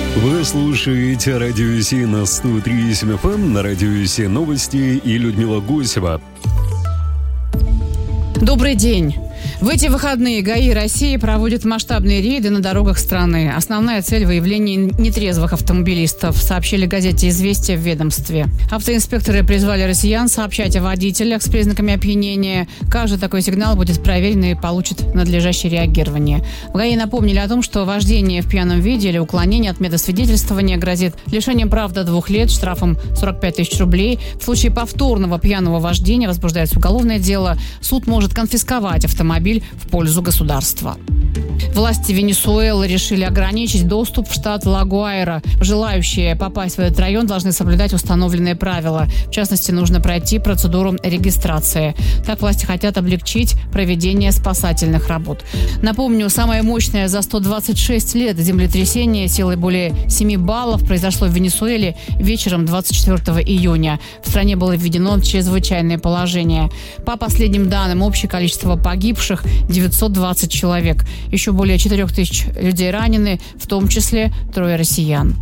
Вы слушаете Радио Си на 103.7 FM, на Радио Си новости и Людмила Гусева. Добрый день. В эти выходные ГАИ России проводят масштабные рейды на дорогах страны. Основная цель – выявление нетрезвых автомобилистов, сообщили газете «Известия» в ведомстве. Автоинспекторы призвали россиян сообщать о водителях с признаками опьянения. Каждый такой сигнал будет проверен и получит надлежащее реагирование. В ГАИ напомнили о том, что вождение в пьяном виде или уклонение от медосвидетельствования грозит лишением прав до 2 лет, штрафом 45 тысяч рублей. В случае повторного пьяного вождения возбуждается уголовное дело. Суд может конфисковать автомобиль в пользу государства. Власти Венесуэлы решили ограничить доступ в штат Ла-Гуайра. Желающие попасть в этот район должны соблюдать установленные правила. В частности, нужно пройти процедуру регистрации. Так власти хотят облегчить проведение спасательных работ. Напомню, самое мощное за 126 лет землетрясение силой более 7 баллов произошло в Венесуэле вечером 24 июня. В стране было введено чрезвычайное положение. По последним данным, общее количество погибших – 920 человек. Еще более 4 тысяч людей ранены, в том числе 3 россиян.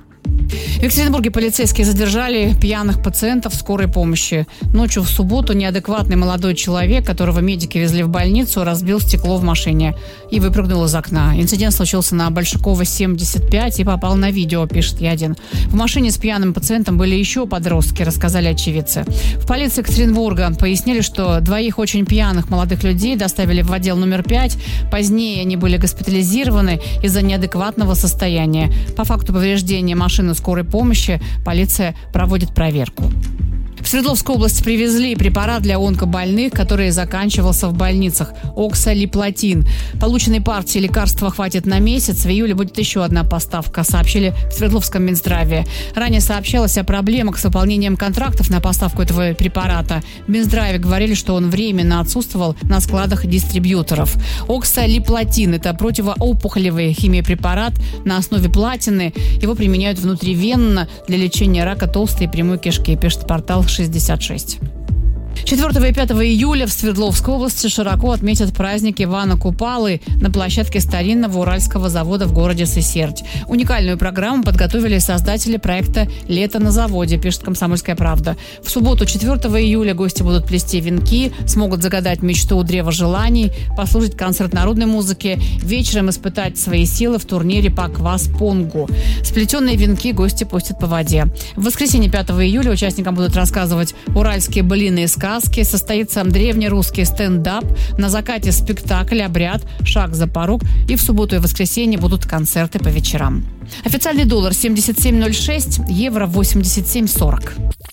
В Екатеринбурге полицейские задержали пьяных пациентов скорой помощи. Ночью в субботу неадекватный молодой человек, которого медики везли в больницу, разбил стекло в машине и выпрыгнул из окна. Инцидент случился на Большакова, 75 и попал на видео, пишет Я1. В машине с пьяным пациентом были еще подростки, рассказали очевидцы. В полиции Екатеринбурга пояснили, что 2 очень пьяных молодых людей доставили в отдел номер 5. Позднее они были госпитализированы из-за неадекватного состояния. По факту повреждения машины скорой помощи полиция проводит проверку. В Свердловскую область привезли препарат для онкобольных, который заканчивался в больницах – оксалиплатин. Полученной партии лекарства хватит на месяц. В июле будет еще одна поставка, сообщили в Свердловском Минздраве. Ранее сообщалось о проблемах с выполнением контрактов на поставку этого препарата. В Минздраве говорили, что он временно отсутствовал на складах дистрибьюторов. Оксалиплатин – это противоопухолевый химиопрепарат на основе платины. Его применяют внутривенно для лечения рака толстой и прямой кишки, пишет портал 66. 4 и 5 июля в Свердловской области широко отметят праздник Ивана Купалы на площадке старинного уральского завода в городе Сысерть. Уникальную программу подготовили создатели проекта «Лето на заводе», пишет «Комсомольская правда». В субботу, 4 июля, гости будут плести венки, смогут загадать мечту у древа желаний, послушать концерт народной музыки, вечером испытать свои силы в турнире по квас-понгу. Сплетенные венки гости пустят по воде. В воскресенье, 5 июля, участникам будут рассказывать уральские былиные сказки, состоится древнерусский стендап, на закате спектакль, обряд, шаг за порог, и в субботу и воскресенье будут концерты по вечерам. Официальный доллар 77.06, евро 87.40.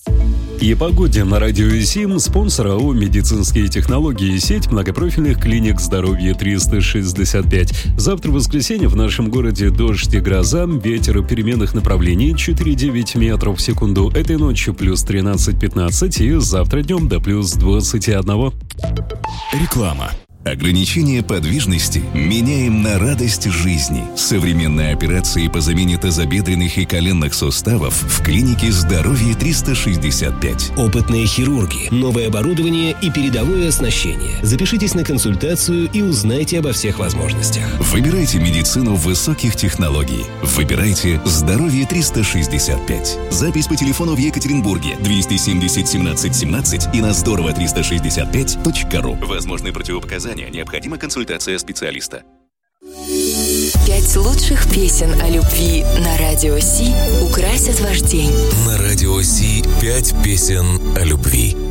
И погоде на Радио Сим, спонсор АО «Медицинские технологии», сеть многопрофильных клиник здоровья 365. Завтра в воскресенье в нашем городе дождь и гроза, ветер переменных направлений 4,9 метров в секунду. Этой ночью плюс 13-15 и завтра днем до плюс 21. Реклама. Ограничение подвижности меняем на радость жизни. Современные операции по замене тазобедренных и коленных суставов в клинике «Здоровье 365». Опытные хирурги, новое оборудование и передовое оснащение. Запишитесь на консультацию и узнайте обо всех возможностях. Выбирайте медицину высоких технологий. Выбирайте «Здоровье 365». Запись по телефону в Екатеринбурге 270 17 17 и на здорово365.ру. Возможны противопоказания. Необходима консультация специалиста. 5 лучших песен о любви на Радио Си украсят ваш день. На Радио Си 5 песен о любви.